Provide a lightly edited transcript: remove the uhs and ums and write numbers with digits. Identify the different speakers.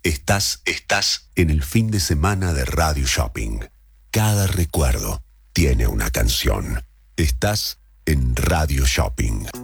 Speaker 1: Estás en el fin de semana de Radio Shopping. Cada recuerdo tiene una canción. Estás en Radio Shopping.